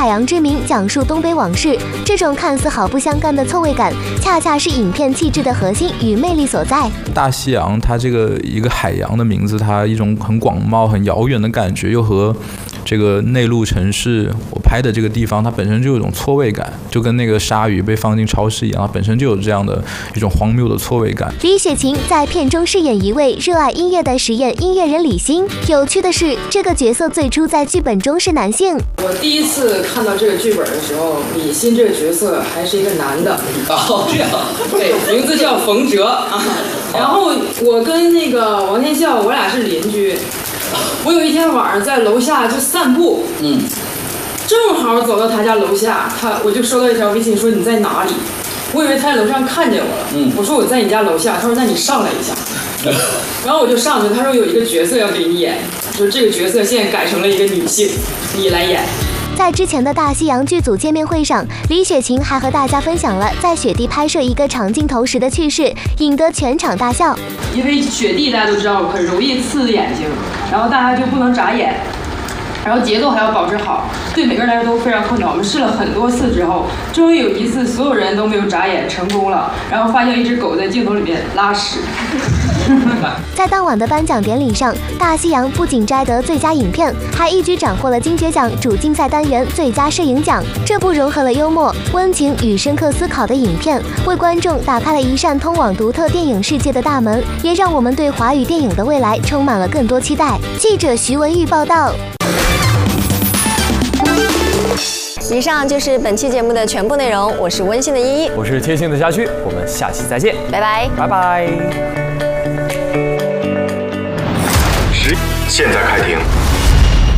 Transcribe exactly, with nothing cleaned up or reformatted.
海洋之名》讲述东北往事，这种看似毫不相干的错位感，恰恰是影片气质的核心与魅力所在。 大西洋，它这个一个海洋的名字，它一种很广袤、很遥远的感觉，又和这个内陆城市我拍的这个地方，它本身就有一种错位感，就跟那个鲨鱼被放进超市一样，它本身就有这样的一种荒谬的错位感。 李雪琴在片中饰演一位热爱音乐的实验音乐人李欣。有趣的是，这个角色最初在剧本中是男性。 我第一次看到这个剧本的时候，李欣这个角色还是一个男的。 哦，这样。 对，名字叫冯哲啊。然后我跟那个王天笑，我俩是邻居。我有一天晚上在楼下就散步，嗯，正好走到他家楼下，他我就收到一条微信说你在哪里？我以为他在楼上看见我了，嗯，我说我在你家楼下，他说那你上来一下，然后我就上去，他说有一个角色要给你演，就是这个角色现在改成了一个女性，你来演。 在之前的大西洋剧组见面会上，李雪琴还和大家分享了在雪地拍摄一个长镜头时的趣事，引得全场大笑。 因为雪地大家都知道很容易刺眼睛，然后大家就不能眨眼，然后节奏还要保持好，对每个人来说都非常困难。我们试了很多次之后，终于有一次所有人都没有眨眼，成功了，然后发现一只狗在镜头里面拉屎。 在当晚的颁奖典礼上，大西洋不仅摘得最佳影片，还一举斩获了金爵奖主竞赛单元最佳摄影奖。这部融合了幽默、温情与深刻思考的影片，为观众打开了一扇通往独特电影世界的大门，也让我们对华语电影的未来充满了更多期待。记者徐文玉报道。 以上就是本期节目的全部内容，我是温馨的依依， 我是贴心的家驹，我们下期再见， 拜拜， 拜拜。 现在开庭。